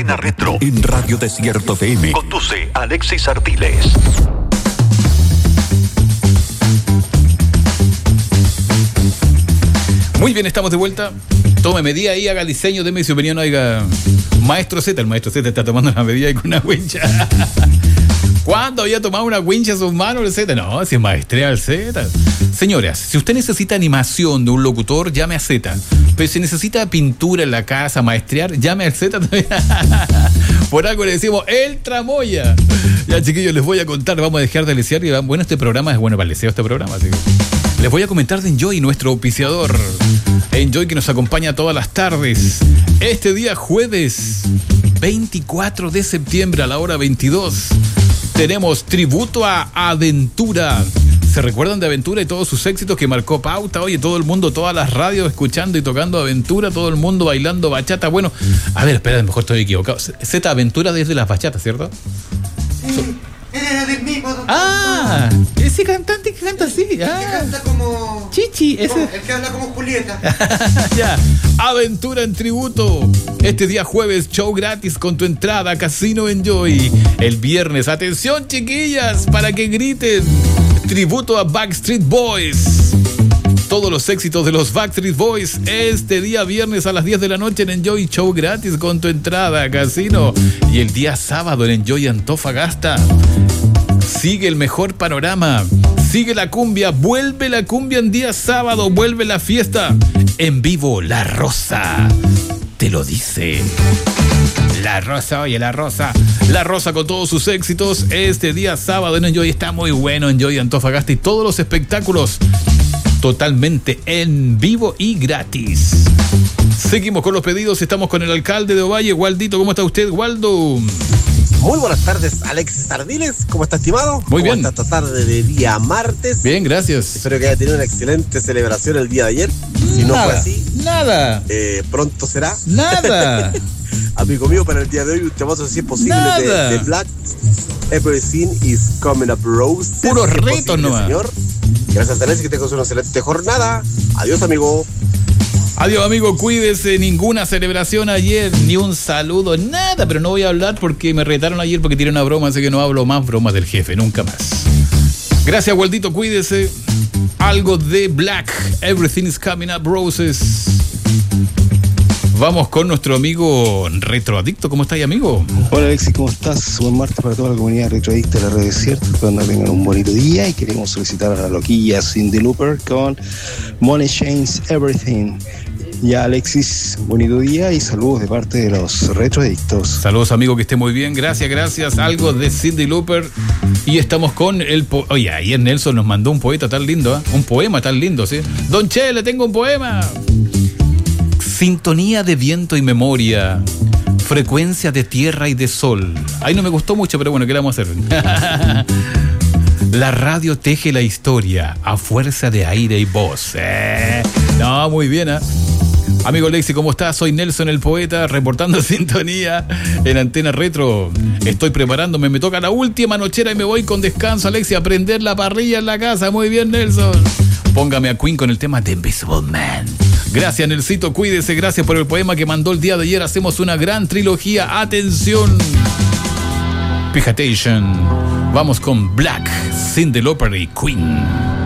Antena Retro en Radio Desierto FM. Conduce Alexis Artiles. Muy bien, estamos de vuelta. Tome medida ahí, haga diseño, deme su opinión, oiga. Maestro Z, el maestro Z está tomando una medida ahí con una wincha. ¿Cuándo había tomado una wincha en sus manos el Z? No, si es maestría el Z. Señoras, si usted necesita animación de un locutor, llame a Z. Pero si necesita pintura en la casa, maestrear, llame al Z también. Por algo le decimos el tramoya. Ya, chiquillos, les voy a contar, vamos a dejar de lesear. Bueno, este programa es bueno para el leseo, este programa, así que les voy a comentar de Enjoy, nuestro auspiciador. Enjoy, que nos acompaña todas las tardes. Este día jueves 24 de septiembre a la hora 22 tenemos tributo a Aventura. ¿Se recuerdan de Aventura y todos sus éxitos que marcó pauta? Oye, todo el mundo, todas las radios escuchando y tocando Aventura, todo el mundo bailando bachata. Bueno, a ver, espera, mejor estoy equivocado. Z, Aventura desde las bachatas, ¿cierto? Era del mismo. Ah, ese cantante que canta así. Que canta como Chichi, ese. El que habla como Julieta. Ya, Aventura en tributo. Este día jueves, show gratis con tu entrada, Casino Enjoy. El viernes, atención chiquillas, para que griten. Tributo a Backstreet Boys. Todos los éxitos de los Backstreet Boys este día viernes a las 10 de la noche en Enjoy, show gratis con tu entrada, Casino. Y el día sábado en Enjoy Antofagasta sigue el mejor panorama, sigue la cumbia, vuelve la cumbia en día sábado, vuelve la fiesta en vivo. La Rosa te lo dice. La Rosa, oye, La Rosa con todos sus éxitos este día sábado en Enjoy. Está muy bueno Enjoy Antofagasta y todos los espectáculos totalmente en vivo y gratis. Seguimos con los pedidos, estamos con el alcalde de Ovalle, Waldito. ¿Cómo está usted, Waldo? Muy buenas tardes, Alexis Ardiles. ¿Cómo está, estimado? Muy bien. ¿Cómo está esta tarde de día martes? Bien, gracias. Espero que haya tenido una excelente celebración el día de ayer. Si no fue así, pronto será. Nada. Amigo mío, para el día de hoy, te vamos a decir posible de Black. Everything is coming up roses. Puros retos nomás. Señor. Gracias, Alexis, que tengas una excelente jornada. Adiós, amigo. Adiós, amigo, cuídese. Ninguna celebración ayer, ni un saludo, nada. Pero no voy a hablar porque me retaron ayer porque tiré una broma, así que no hablo más bromas del jefe, nunca más. Gracias, Waldito, cuídese. Algo de Black, Everything is coming up roses. Vamos con nuestro amigo Retroadicto. ¿Cómo está ahí, amigo? Hola, Alexis, ¿cómo estás? Buen martes para toda la comunidad Retroadicta de la Red Desierto. Espero que tengan un bonito día y queremos solicitar a la loquilla Cindy Looper con Money Change Everything. Ya, Alexis, bonito día y saludos de parte de los Retroadictos. Saludos, amigo, que esté muy bien. Gracias. Algo de Cindy Looper. Y estamos con el... Oye, ayer Nelson nos mandó un poeta tan lindo, ¿eh? Un poema tan lindo, ¿sí? Don Che, le tengo un poema. Sintonía de viento y memoria, frecuencia de tierra y de sol. Ay, no me gustó mucho, pero bueno, ¿qué le vamos a hacer? La radio teje la historia a fuerza de aire y voz. No, muy bien, ¿eh? Amigo Lexi, ¿cómo estás? Soy Nelson el poeta, reportando sintonía en Antena Retro. Estoy preparándome, me toca la última nochera y me voy con descanso, Alexi, a prender la parrilla en la casa. Muy bien, Nelson. Póngame a Queen con el tema The Invisible Man. Gracias, Nelsito, cuídese, gracias por el poema que mandó el día de ayer. Hacemos una gran trilogía. Atención. Pijatation. Vamos con Black, Cindy Lauper y Queen.